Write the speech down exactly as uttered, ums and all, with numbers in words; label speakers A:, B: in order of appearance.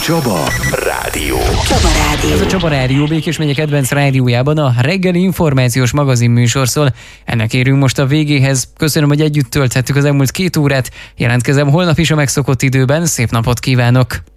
A: Csaba Rádió.
B: Csaba Rádió.
C: Ez a Csaba Rádió Békés megye kedvenc rádiójában a reggeli információs magazin műsor szól. Ennek érünk most a végéhez. Köszönöm, hogy együtt tölthettük az elmúlt két órát. Jelentkezem holnap is a megszokott időben. Szép napot kívánok!